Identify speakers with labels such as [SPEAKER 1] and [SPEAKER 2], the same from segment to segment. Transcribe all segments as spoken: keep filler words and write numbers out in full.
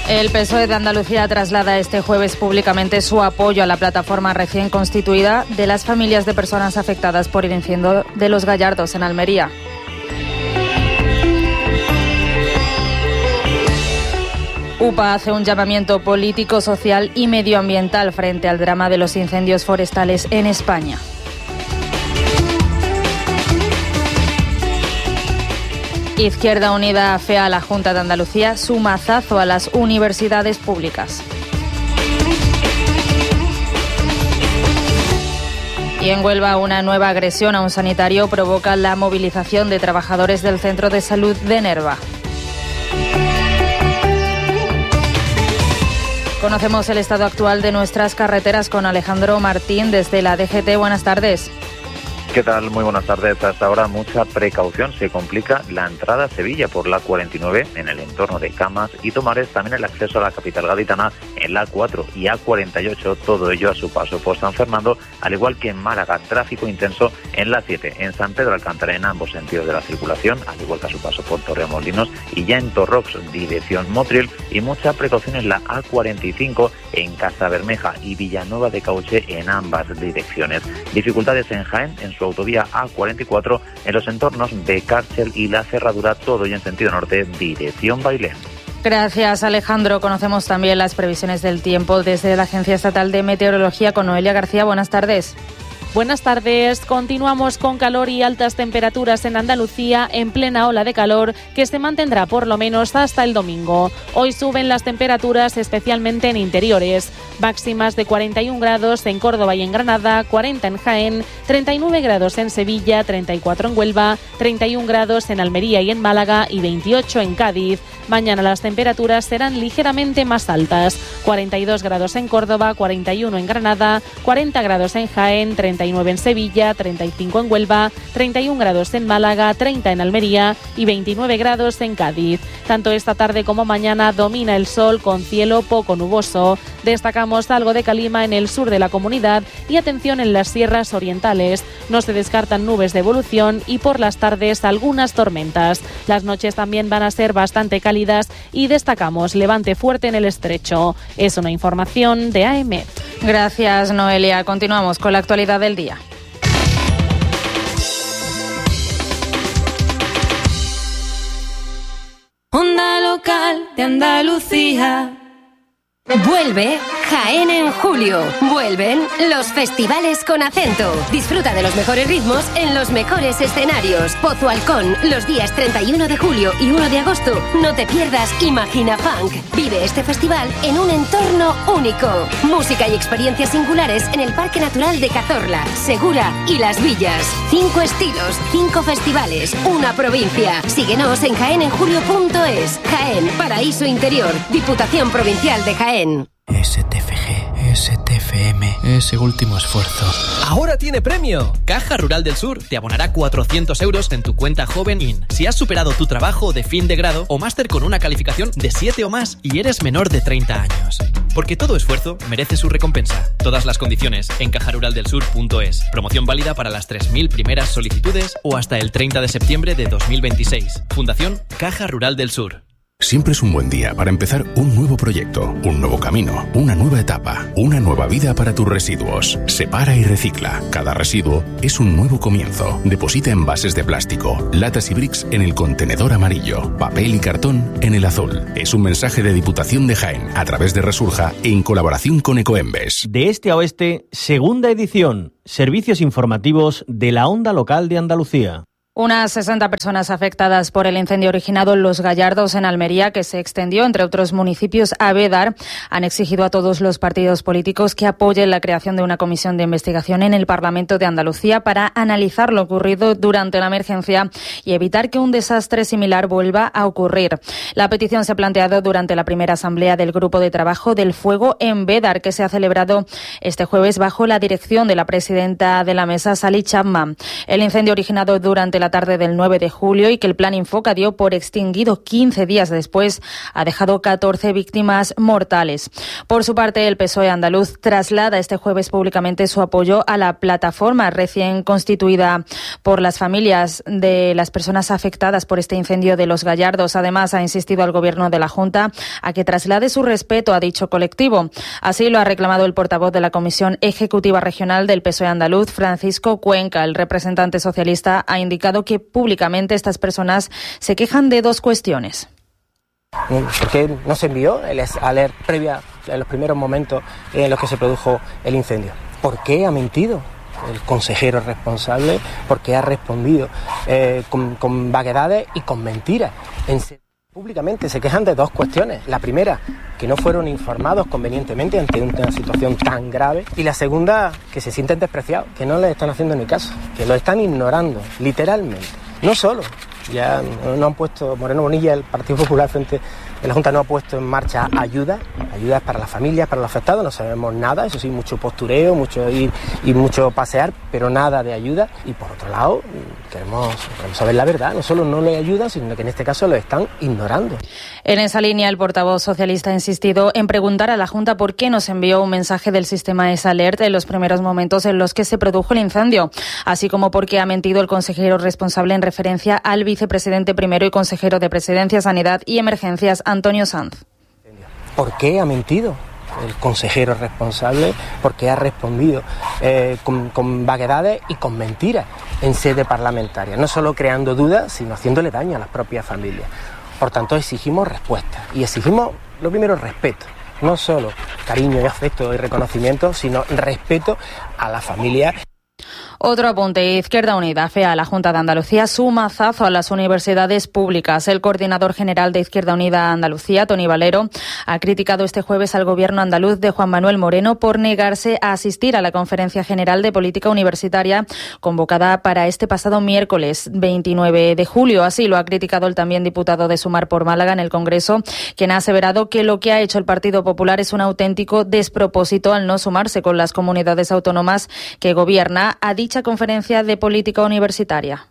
[SPEAKER 1] El P S O E de Andalucía traslada este jueves públicamente su apoyo a la plataforma recién constituida de las familias de personas afectadas por el incendio de Los Gallardos en Almería. U P A hace un llamamiento político, social y medioambiental frente al drama de los incendios forestales en España. Izquierda Unida afea a la Junta de Andalucía su mazazo a las universidades públicas. Y en Huelva, una nueva agresión a un sanitario provoca la movilización de trabajadores del Centro de Salud de Nerva. Conocemos el estado actual de nuestras carreteras con Alejandro Martín desde la D G T. Buenas tardes.
[SPEAKER 2] ¿Qué tal? Muy buenas tardes. Hasta ahora mucha precaución. Se complica la entrada a Sevilla por la cuarenta y nueve en el entorno de Camas y Tomares, también el acceso a la capital gaditana en la A cuatro y A cuarenta y ocho, todo ello a su paso por San Fernando, al igual que en Málaga, tráfico intenso en la siete, en San Pedro Alcántara en ambos sentidos de la circulación, al igual que a su paso por Torremolinos y ya en Torrox, dirección Motril, y mucha precaución en la A cuarenta y cinco en Casabermeja y Villanueva de Cauche en ambas direcciones. Dificultades en Jaén, en su autovía A cuarenta y cuatro, en los entornos de Cárcel y La Cerradura, todo y en sentido norte, dirección Bailén.
[SPEAKER 1] Gracias, Alejandro. Conocemos también las previsiones del tiempo desde la Agencia Estatal de Meteorología con Noelia García. Buenas tardes.
[SPEAKER 3] Buenas tardes. Continuamos con calor y altas temperaturas en Andalucía en plena ola de calor que se mantendrá por lo menos hasta el domingo. Hoy suben las temperaturas especialmente en interiores. Máximas de cuarenta y un grados en Córdoba y en Granada, cuarenta en Jaén, treinta y nueve grados en Sevilla, treinta y cuatro en Huelva, treinta y un grados en Almería y en Málaga y veintiocho en Cádiz. Mañana las temperaturas serán ligeramente más altas. cuarenta y dos grados en Córdoba, cuarenta y uno en Granada, cuarenta grados en Jaén, treinta y nueve en Sevilla, treinta y cinco en Huelva, treinta y un grados en Málaga, treinta en Almería y veintinueve grados en Cádiz. Tanto esta tarde como mañana domina el sol con cielo poco nuboso. Destacamos algo de calima en el sur de la comunidad y atención en las sierras orientales. No se descartan nubes de evolución y por las tardes algunas tormentas. Las noches también van a ser bastante cálidas y destacamos levante fuerte en el estrecho. Es una información de A E M E T.
[SPEAKER 1] Gracias, Noelia. Continuamos con la actualidad del día.
[SPEAKER 4] Onda local de Andalucía. Vuelve Jaén en julio. Vuelven los festivales con acento. Disfruta de los mejores ritmos en los mejores escenarios. Pozo Halcón, los días treinta y uno de julio y uno de agosto. No te pierdas Imagina Funk. Vive este festival en un entorno único. Música y experiencias singulares en el Parque Natural de Cazorla, Segura y Las Villas. Cinco estilos, cinco festivales, una provincia. Síguenos en jaén en julio punto es. Jaén, paraíso interior. Diputación Provincial de Jaén.
[SPEAKER 5] S T F G, S T F M, ese último esfuerzo.
[SPEAKER 6] ¡Ahora tiene premio! Caja Rural del Sur te abonará cuatrocientos euros en tu cuenta Joven In si has superado tu trabajo de fin de grado o máster con una calificación de siete o más y eres menor de treinta años. Porque todo esfuerzo merece su recompensa. Todas las condiciones en caja rural del sur punto es. Promoción válida para las tres mil primeras solicitudes o hasta el treinta de septiembre de dos mil veintiséis. Fundación Caja Rural del Sur.
[SPEAKER 7] Siempre es un buen día para empezar un nuevo proyecto, un nuevo camino, una nueva etapa, una nueva vida para tus residuos. Separa y recicla. Cada residuo es un nuevo comienzo. Deposita envases de plástico, latas y bricks en el contenedor amarillo, papel y cartón en el azul. Es un mensaje de Diputación de Jaén a través de Resurja en colaboración con Ecoembes.
[SPEAKER 8] De este a oeste, segunda edición. Servicios informativos de la Onda Local de Andalucía.
[SPEAKER 1] Unas sesenta personas afectadas por el incendio originado en Los Gallardos, en Almería, que se extendió entre otros municipios a Bédar, han exigido a todos los partidos políticos que apoyen la creación de una comisión de investigación en el Parlamento de Andalucía para analizar lo ocurrido durante la emergencia y evitar que un desastre similar vuelva a ocurrir. La petición se ha planteado durante la primera asamblea del Grupo de Trabajo del Fuego en Bédar, que se ha celebrado este jueves bajo la dirección de la presidenta de la mesa, Sally Chapman. El incendio originado durante la tarde del nueve de julio y que el plan Infoca dio por extinguido quince días después, ha dejado catorce víctimas mortales. Por su parte, el P S O E andaluz traslada este jueves públicamente su apoyo a la plataforma recién constituida por las familias de las personas afectadas por este incendio de Los Gallardos. Además, ha insistido al Gobierno de la Junta a que traslade su respeto a dicho colectivo. Así lo ha reclamado el portavoz de la Comisión Ejecutiva Regional del P S O E andaluz, Francisco Cuenca. El representante socialista ha indicado que públicamente estas personas se quejan de dos cuestiones.
[SPEAKER 9] ¿Por qué no se envió el alert previa en los primeros momentos en los que se produjo el incendio? ¿Por qué ha mentido el consejero responsable? ¿Por qué ha respondido eh, con, con vaguedades y con mentiras? En Públicamente se quejan de dos cuestiones. La primera, que no fueron informados convenientemente ante una situación tan grave. Y la segunda, que se sienten despreciados, que no les están haciendo ni caso, que lo están ignorando, literalmente. No solo, ya no han puesto, Moreno Bonilla, el Partido Popular frente a la Junta no ha puesto en marcha ayudas, ayudas para las familias, para los afectados, no sabemos nada, eso sí, mucho postureo, mucho ir y mucho pasear, pero nada de ayuda. Y por otro lado, queremos, queremos saber la verdad, no solo no le ayudan, sino que en este caso lo están ignorando.
[SPEAKER 1] En esa línea, el portavoz socialista ha insistido en preguntar a la Junta por qué nos envió un mensaje del sistema S-Alert en los primeros momentos en los que se produjo el incendio, así como por qué ha mentido el consejero responsable en referencia al vicepresidente primero y consejero de Presidencia, Sanidad y Emergencias, Antonio Sanz.
[SPEAKER 9] ¿Por qué ha mentido el consejero responsable? ¿Por qué ha respondido eh, con, con vaguedades y con mentiras en sede parlamentaria? No solo creando dudas, sino haciéndole daño a las propias familias. Por tanto, exigimos respuestas y exigimos, lo primero, respeto. No solo cariño y afecto y reconocimiento, sino respeto a la familia.
[SPEAKER 1] Otro apunte. Izquierda Unida afea a la Junta de Andalucía su mazazo a las universidades públicas. El coordinador general de Izquierda Unida Andalucía, Tony Valero, ha criticado este jueves al gobierno andaluz de Juan Manuel Moreno por negarse a asistir a la Conferencia General de Política Universitaria convocada para este pasado miércoles veintinueve de julio. Así lo ha criticado el también diputado de Sumar por Málaga en el Congreso, quien ha aseverado que lo que ha hecho el Partido Popular es un auténtico despropósito al no sumarse con las comunidades autónomas que gobierna a dicha Conferencia de Política Universitaria.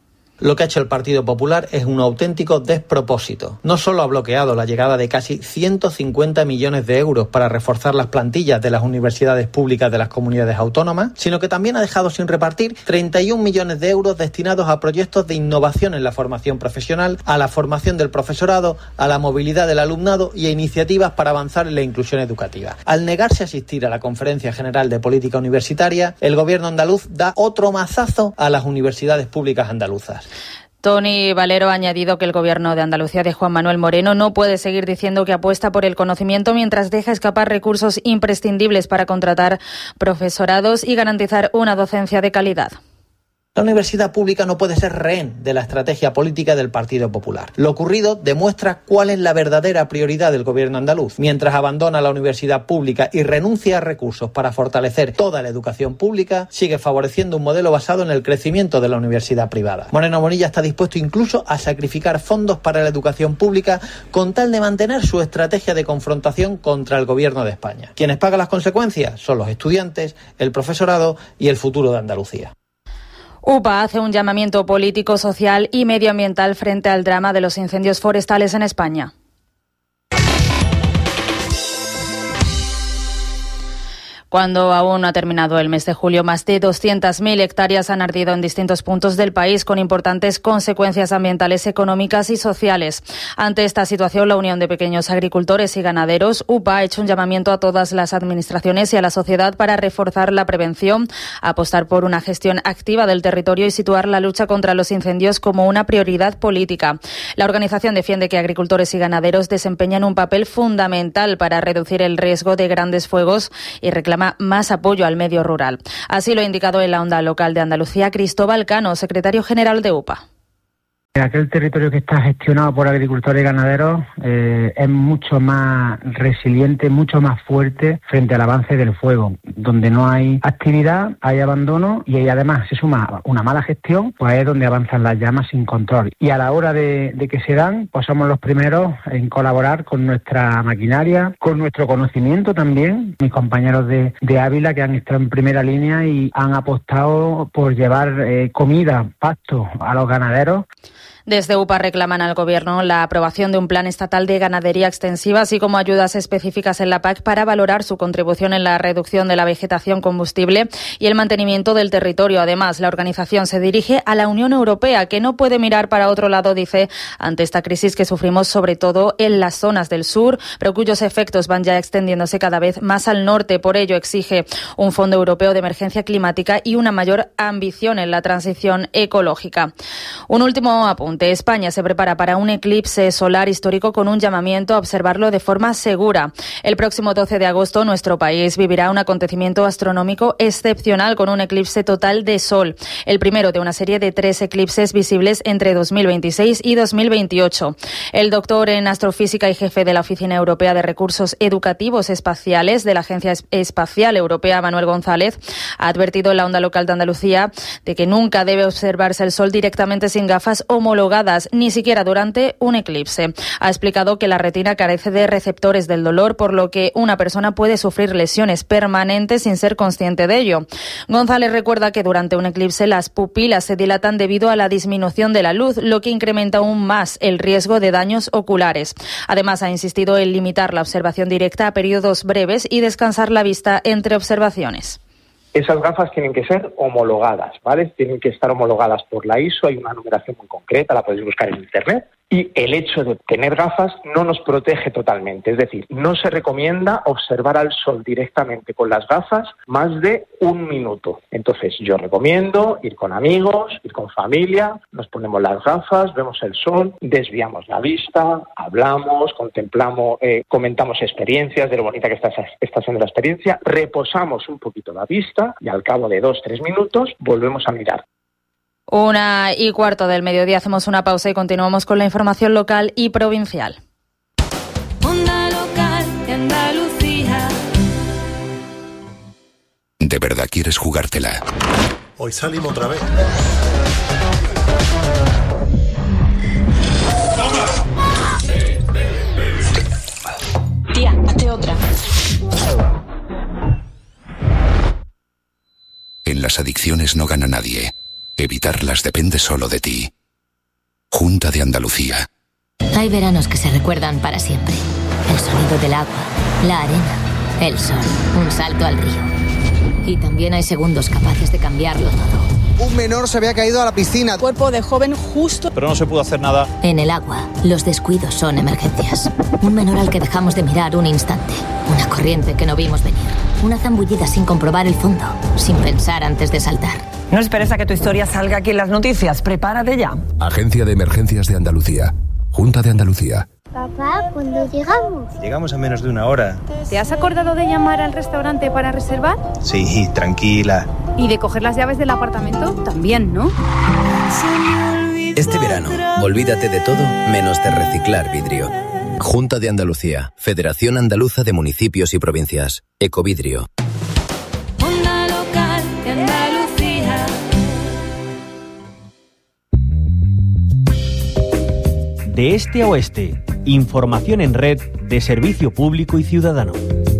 [SPEAKER 10] Lo que ha hecho el Partido Popular es un auténtico despropósito. No solo ha bloqueado la llegada de casi ciento cincuenta millones de euros para reforzar las plantillas de las universidades públicas de las comunidades autónomas, sino que también ha dejado sin repartir treinta y un millones de euros destinados a proyectos de innovación en la formación profesional, a la formación del profesorado, a la movilidad del alumnado y a iniciativas para avanzar en la inclusión educativa. Al negarse a asistir a la Conferencia General de Política Universitaria, el gobierno andaluz da otro mazazo a las universidades públicas andaluzas.
[SPEAKER 1] Tony Valero ha añadido que el Gobierno de Andalucía de Juan Manuel Moreno no puede seguir diciendo que apuesta por el conocimiento mientras deja escapar recursos imprescindibles para contratar profesorados y garantizar una docencia de calidad.
[SPEAKER 10] La universidad pública no puede ser rehén de la estrategia política del Partido Popular. Lo ocurrido demuestra cuál es la verdadera prioridad del gobierno andaluz. Mientras abandona la universidad pública y renuncia a recursos para fortalecer toda la educación pública, sigue favoreciendo un modelo basado en el crecimiento de la universidad privada. Moreno Bonilla está dispuesto incluso a sacrificar fondos para la educación pública con tal de mantener su estrategia de confrontación contra el gobierno de España. Quienes pagan las consecuencias son los estudiantes, el profesorado y el futuro de Andalucía.
[SPEAKER 1] UPA hace un llamamiento político, social y medioambiental frente al drama de los incendios forestales en España. Cuando aún no ha terminado el mes de julio, más de doscientas mil hectáreas han ardido en distintos puntos del país con importantes consecuencias ambientales, económicas y sociales. Ante esta situación, la Unión de Pequeños Agricultores y Ganaderos, UPA, ha hecho un llamamiento a todas las administraciones y a la sociedad para reforzar la prevención, apostar por una gestión activa del territorio y situar la lucha contra los incendios como una prioridad política. La organización defiende que agricultores y ganaderos desempeñan un papel fundamental para reducir el riesgo de grandes fuegos y reclama más apoyo al medio rural. Así lo ha indicado en la Onda Local de Andalucía Cristóbal Cano, secretario general de UPA.
[SPEAKER 11] Aquel territorio que está gestionado por agricultores y ganaderos eh, es mucho más resiliente, mucho más fuerte frente al avance del fuego. Donde no hay actividad, hay abandono y ahí además se suma una mala gestión, pues es donde avanzan las llamas sin control. Y a la hora de, de que se dan, pues somos los primeros en colaborar con nuestra maquinaria, con nuestro conocimiento también. Mis compañeros de, de Ávila que han estado en primera línea y han apostado por llevar eh, comida, pasto a los ganaderos.
[SPEAKER 1] Desde UPA reclaman al Gobierno la aprobación de un plan estatal de ganadería extensiva, así como ayudas específicas en la P A C para valorar su contribución en la reducción de la vegetación combustible y el mantenimiento del territorio. Además, la organización se dirige a la Unión Europea, que no puede mirar para otro lado, dice, ante esta crisis que sufrimos sobre todo en las zonas del sur, pero cuyos efectos van ya extendiéndose cada vez más al norte. Por ello, exige un Fondo Europeo de Emergencia Climática y una mayor ambición en la transición ecológica. Un último apunte. España se prepara para un eclipse solar histórico con un llamamiento a observarlo de forma segura. El próximo doce de agosto nuestro país vivirá un acontecimiento astronómico excepcional con un eclipse total de sol, el primero de una serie de tres eclipses visibles entre dos mil veintiséis y dos mil veintiocho. El doctor en astrofísica y jefe de la Oficina Europea de Recursos Educativos Espaciales de la Agencia Espacial Europea, Manuel González, ha advertido en la onda local de Andalucía de que nunca debe observarse el sol directamente sin gafas homologadas, ni siquiera durante un eclipse. Ha explicado que la retina carece de receptores del dolor, por lo que una persona puede sufrir lesiones permanentes sin ser consciente de ello. González recuerda que durante un eclipse las pupilas se dilatan debido a la disminución de la luz, lo que incrementa aún más el riesgo de daños oculares. Además, ha insistido en limitar la observación directa a periodos breves y descansar la vista entre observaciones.
[SPEAKER 12] Esas gafas tienen que ser homologadas, ¿vale? Tienen que estar homologadas por la I S O, hay una numeración muy concreta, la podéis buscar en Internet. Y el hecho de tener gafas no nos protege totalmente, es decir, no se recomienda observar al sol directamente con las gafas más de un minuto. Entonces yo recomiendo ir con amigos, ir con familia, nos ponemos las gafas, vemos el sol, desviamos la vista, hablamos, contemplamos, eh, comentamos experiencias de lo bonita que está, está siendo la experiencia, reposamos un poquito la vista y al cabo de dos, tres minutos volvemos a mirar.
[SPEAKER 1] Una y cuarto del mediodía, hacemos una pausa y continuamos con la información local y provincial.
[SPEAKER 13] Onda local de Andalucía.
[SPEAKER 7] ¿De verdad quieres jugártela?
[SPEAKER 14] Hoy salimos otra vez.
[SPEAKER 13] Tía, hazte otra.
[SPEAKER 7] En las adicciones no gana nadie. Evitarlas depende solo de ti. Junta de Andalucía.
[SPEAKER 15] Hay veranos que se recuerdan para siempre. El sonido del agua, la arena, el sol, un salto al río. Y también hay segundos capaces de cambiarlo todo.
[SPEAKER 16] Un menor se había caído a la piscina.
[SPEAKER 17] Cuerpo de joven justo.
[SPEAKER 18] Pero no se pudo hacer nada.
[SPEAKER 15] En el agua, los descuidos son emergencias. Un menor al que dejamos de mirar un instante. Una corriente que no vimos venir. Una zambullida sin comprobar el fondo, sin pensar antes de saltar.
[SPEAKER 17] No esperes a que tu historia salga aquí en las noticias. Prepárate ya.
[SPEAKER 7] Agencia de Emergencias de Andalucía. Junta de Andalucía.
[SPEAKER 19] Papá, ¿cuándo llegamos?
[SPEAKER 18] Llegamos a menos de una hora.
[SPEAKER 20] ¿Te has acordado de llamar al restaurante para reservar?
[SPEAKER 18] Sí, tranquila.
[SPEAKER 20] ¿Y de coger las llaves del apartamento? También, ¿no?
[SPEAKER 21] Este verano, olvídate de todo menos de reciclar vidrio. Junta de Andalucía. Federación Andaluza de Municipios y Provincias. Ecovidrio.
[SPEAKER 13] Onda local de Andalucía.
[SPEAKER 8] De este a oeste, información en red de servicio público y ciudadano.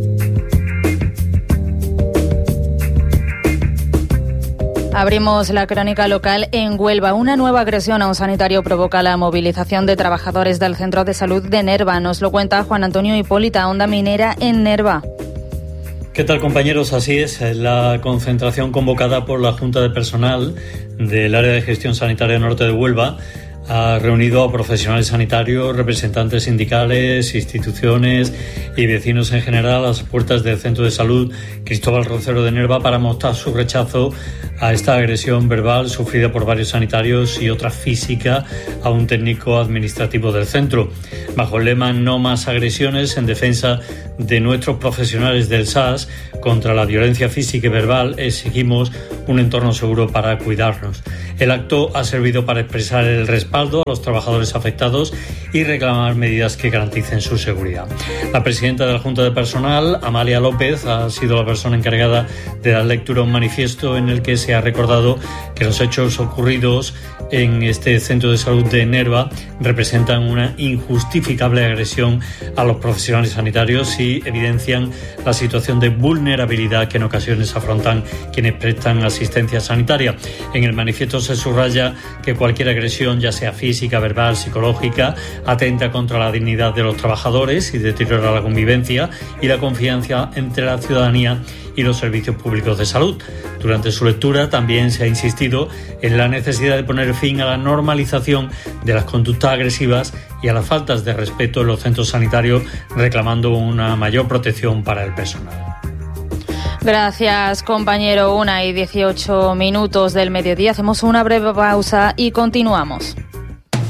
[SPEAKER 1] Abrimos la crónica local en Huelva. Una nueva agresión a un sanitario provoca la movilización de trabajadores del Centro de Salud de Nerva. Nos lo cuenta Juan Antonio Hipólita, Onda Minera en Nerva.
[SPEAKER 22] ¿Qué tal, compañeros? Así es, la concentración convocada por la Junta de Personal del Área de Gestión Sanitaria Norte de Huelva ha reunido a profesionales sanitarios, representantes sindicales, instituciones y vecinos en general a las puertas del Centro de Salud Cristóbal Rocero de Nerva para mostrar su rechazo a esta agresión verbal sufrida por varios sanitarios y otra física a un técnico administrativo del centro. Bajo el lema "No más agresiones", en defensa de nuestros profesionales del S A S contra la violencia física y verbal, exigimos un entorno seguro para cuidarnos. El acto ha servido para expresar el respaldo a los trabajadores afectados y reclamar medidas que garanticen su seguridad. La presidenta de la Junta de Personal, Amalia López, ha sido la persona encargada de dar lectura a un manifiesto en el que se ha recordado que los hechos ocurridos en este centro de salud de Nerva representan una injustificable agresión a los profesionales sanitarios y evidencian la situación de vulnerabilidad que en ocasiones afrontan quienes prestan asistencia sanitaria. En el manifiesto se subraya que cualquier agresión, ya sea física, verbal, psicológica, atenta contra la dignidad de los trabajadores y deteriora la convivencia y la confianza entre la ciudadanía y los servicios públicos de salud. Durante su lectura también se ha insistido en la necesidad de poner fin a la normalización de las conductas agresivas y a las faltas de respeto en los centros sanitarios, reclamando una mayor protección para el personal.
[SPEAKER 1] Gracias, compañero. Una y dieciocho minutos del mediodía. Hacemos una breve pausa y continuamos.